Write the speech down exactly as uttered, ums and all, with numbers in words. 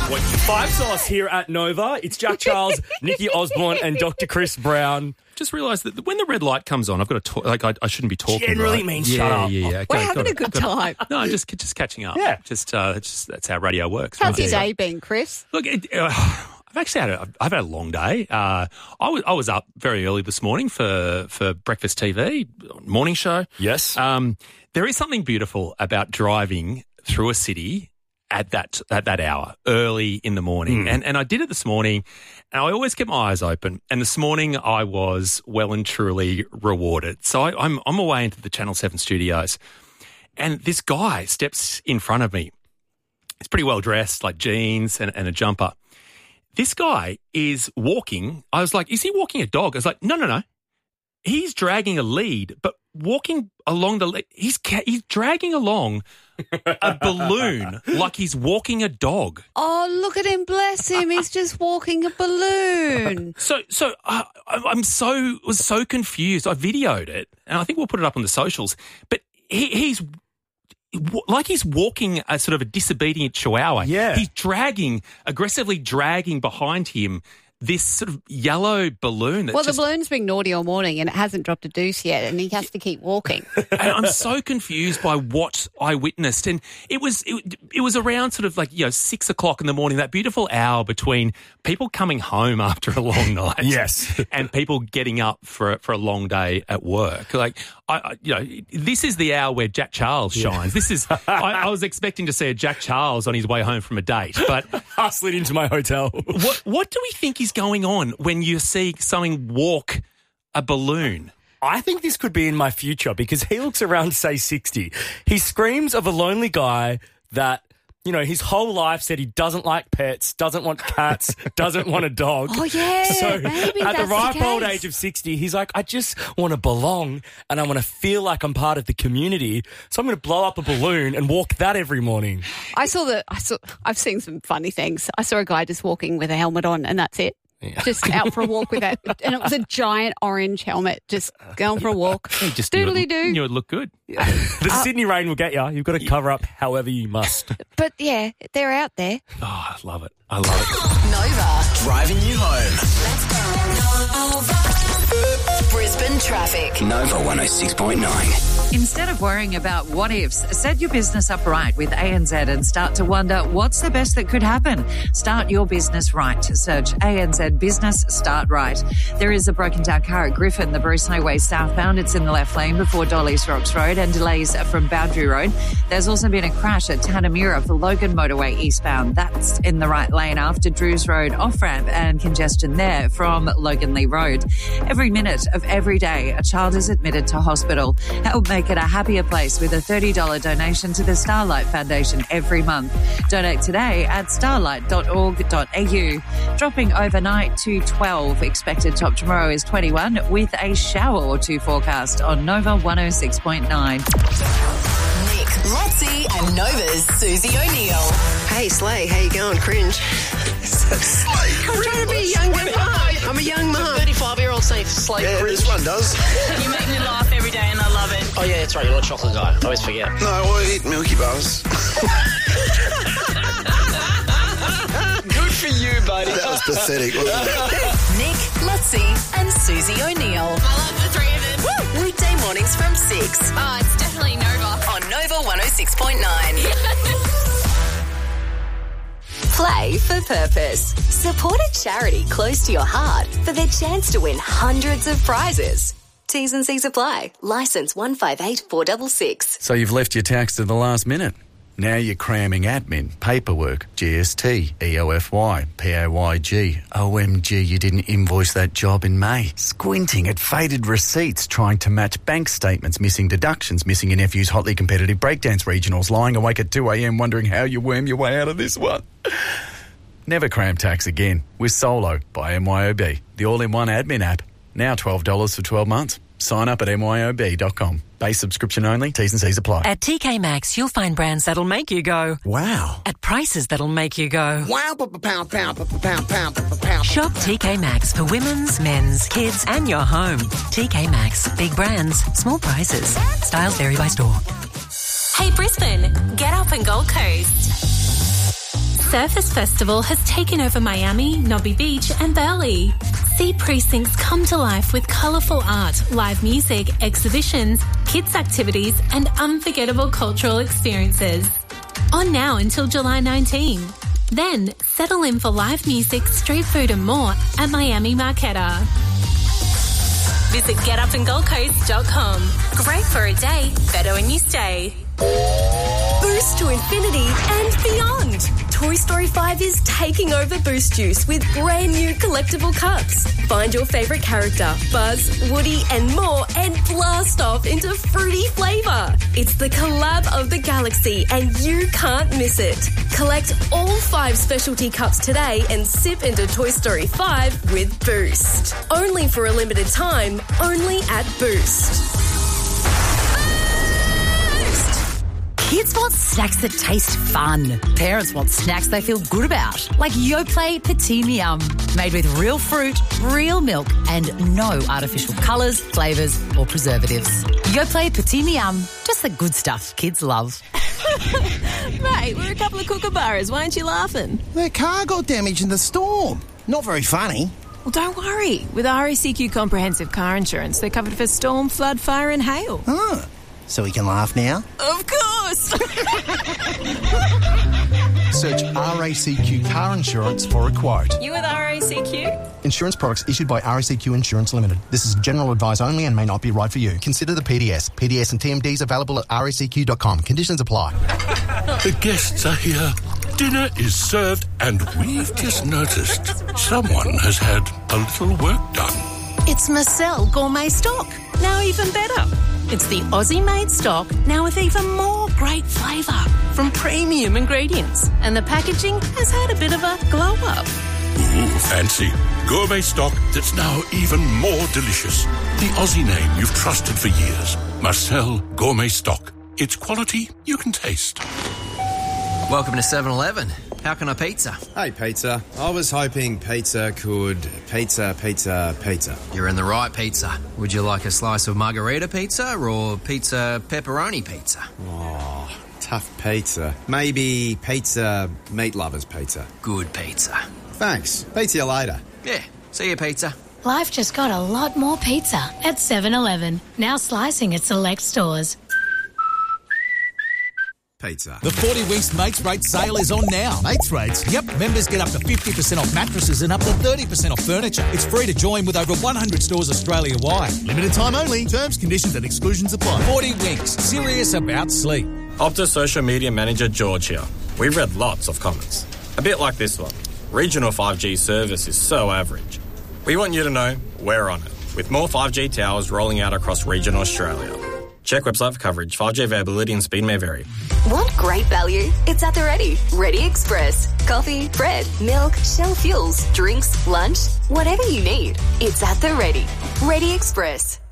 What, Five Sauce here at Nova. It's Jack Charles, Nikki Osborne and Doctor Chris Brown. Just realised that when the red light comes on, I've got to talk. Like I, I shouldn't be talking. Generally right? means yeah, shut up. Yeah, yeah, okay, We're having got a good got time. No, just just catching up. Yeah. Just, uh, just that's how radio works. How's right? your day been, Chris? Look, it, uh, I've actually had a, I've had a long day. Uh, I was I was up very early this morning for for breakfast T V morning show. Yes. Um, there is something beautiful about driving through a city at that at that hour, early in the morning. Mm. And and I did it this morning, and I always keep my eyes open. And this morning I was well and truly rewarded. So I, I'm on my way into the Channel seven studios, and this guy steps in front of me. He's pretty well dressed, like jeans and, and a jumper. This guy is walking. I was like, is he walking a dog? I was like, no, no, no. He's dragging a lead, but walking along the lead, he's ca- he's dragging along a balloon like he's walking a dog. Oh, look at him, bless him. He's just walking a balloon. So, so uh, I- I'm so was so confused. I videoed it, and I think we'll put it up on the socials. But he, he's like he's walking a sort of a disobedient chihuahua. Yeah. He's dragging, aggressively dragging behind him this sort of yellow balloon. That Well, just, the balloon's been naughty all morning and it hasn't dropped a deuce yet and he has to keep walking. and I'm so confused by what I witnessed. And it was it, it was around sort of like, you know, six o'clock in the morning, that beautiful hour between people coming home after a long night. Yes. And people getting up for, for a long day at work. Like, I, I you know, this is the hour where Jack Charles shines. This is, I, I was expecting to see a Jack Charles on his way home from a date, but Hustling into my hotel. what, what do we think is going on when you see someone walk a balloon? I think this could be in my future because he looks around, say, sixty. He screams of a lonely guy that, you know, his whole life said he doesn't like pets, doesn't want cats, doesn't want a dog. Oh, yeah, So maybe at that's the ripe the old case. age of sixty, he's like, I just want to belong and I want to feel like I'm part of the community. So I'm going to blow up a balloon and walk that every morning. I saw the, I saw, I've seen some funny things. I saw a guy just walking with a helmet on and that's it. Yeah. Just out for a walk with that. And it was a giant orange helmet, just going for a walk. He just knew it, Doodly-doo. knew it looked good. The Sydney rain will get you. You've got to cover up however you must. But yeah, they're out there. Oh, I love it. I love it. Nova. Driving you home. Let's go. Brisbane traffic. Nova one oh six point nine. Instead of worrying about what ifs, set your business up right with A N Z and start to wonder what's the best that could happen. Start your business right. Search A N Z Business Start Right. There is a broken down car at Griffin, the Bruce Highway southbound. It's in the left lane before Dolly's Rocks Road and delays from Boundary Road. There's also been a crash at Tanamura for Logan Motorway eastbound. That's in the right lane after Drews Road off-ramp and congestion there from Logan Lee Road. Every minute of every day, a child is admitted to hospital. Help make it a happier place with a thirty dollars donation to the Starlight Foundation every month. Donate today at starlight dot org dot a u. Dropping overnight to twelve. Expected top tomorrow is twenty-one with a shower or two forecast on Nova one oh six point nine. Nick, Lotzi and Nova's Susie O'Neill. Hey, Slay, how you going? Cringe. I'm trying to be a young mum. I'm a young mum. thirty-five-year-old saying Slay Yeah, cringe. this one does. You make me laugh every day and I love it. Oh, yeah, that's right. You're not a chocolate guy. I always forget. No, I eat Milky Bars. Good for you, buddy. That was pathetic, wasn't it? Nick, Lotzi and Susie O'Neill. I love the three of them. Woo! Weekday mornings from six Oh, it's definitely Nova. on Nova one oh six point nine. Play for purpose. Support a charity close to your heart for their chance to win hundreds of prizes. T's and C's apply. Licence one five eight four six six. So you've left your tax to the last minute. Now you're cramming admin, paperwork, G S T, E O F Y, P A Y G. O M G, you didn't invoice that job in May. Squinting at faded receipts, trying to match bank statements, missing deductions, missing your nephew's hotly competitive breakdance regionals, lying awake at two a.m. wondering how you worm your way out of this one. Never cram tax again with Solo by M Y O B, the all-in-one admin app. Now twelve dollars for twelve months. Sign up at M Y O B dot com. Base subscription only. T's and C's apply. At T K Maxx, you'll find brands that'll make you go, Wow. at prices that'll make you go. Wow, pound, pound, pound, pound, pound, pound. Shop T K Maxx for women's, men's, kids, and your home. T K Maxx. Big brands, small prices. Styles vary by store. Hey Brisbane, get up and Gold Coast. Surface Festival has taken over Miami, Nobby Beach and Burleigh. See precincts come to life with colourful art, live music, exhibitions, kids' activities and unforgettable cultural experiences. On now until July nineteenth. Then settle in for live music, street food and more at Miami Marquetta. Visit get up and gold coast dot com. Great for a day, better when you stay. Boost to infinity and beyond. Toy Story five is taking over Boost Juice with brand new collectible cups. Find your favourite character, Buzz, Woody and more and blast off into fruity flavour. It's the collab of the galaxy and you can't miss it. Collect all five specialty cups today and sip into Toy Story five with Boost. Only for a limited time, only at Boost. Kids want snacks that taste fun. Parents want snacks they feel good about, like Yoplait Petimium, made with real fruit, real milk, and no artificial colours, flavours or preservatives. Yoplait Petimium, just the good stuff kids love. Mate, we're a couple of kookaburras. Why aren't you laughing? Their car got damaged in the storm. Not very funny. Well, don't worry. With R A C Q Comprehensive Car Insurance, they're covered for storm, flood, fire and hail. Oh, so we can laugh now? Of course! Search R A C Q Car Insurance for a quote. You with R A C Q? Insurance products issued by R A C Q Insurance Limited. This is general advice only and may not be right for you. Consider the P D S. P D S and T M Ds available at R A C Q dot com. Conditions apply. The guests are here. Dinner is served and we've just noticed someone has had a little work done. It's Marcel Gourmet Stock. Now even better. It's the Aussie-made stock, now with even more great flavour from premium ingredients. And the packaging has had a bit of a glow-up. Ooh, fancy. Gourmet stock that's now even more delicious. The Aussie name you've trusted for years. Marcel Gourmet Stock. It's quality you can taste. Welcome to seven eleven. How can I pizza? Hey, pizza. I was hoping pizza could pizza, pizza, pizza. You're in the right pizza. Would you like a slice of margarita pizza or pizza pepperoni pizza? Oh, tough pizza. Maybe pizza meat lovers pizza. Good pizza. Thanks. Pizza you later. Yeah. See you, pizza. Life just got a lot more pizza at seven eleven. Now slicing at select stores. Pizza. The forty Winks Mates Rate sale is on now. Mates Rates? Yep, members get up to fifty percent off mattresses and up to thirty percent off furniture. It's free to join with over one hundred stores Australia-wide. Limited time only. Terms, conditions and exclusions apply. forty Winks. Serious about sleep. Optus Social Media Manager George here. We've read lots of comments. A bit like this one. Regional five G service is so average. We want you to know we're on it, with more five G towers rolling out across regional Australia. Check website for coverage. five G availability and speed may vary. Want great value? It's at the Ready. Ready Express. Coffee, bread, milk, Shell fuels, drinks, lunch, whatever you need. It's at the Ready. Ready Express.